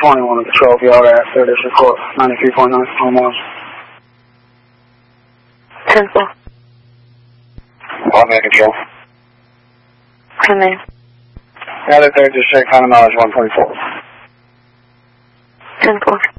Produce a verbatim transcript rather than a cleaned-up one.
twenty-one of the twelve yard at third District Court, ninety-three point nine miles. ten four. One man control. Come in. Got it, third District, county mileage one twenty-four. ten four.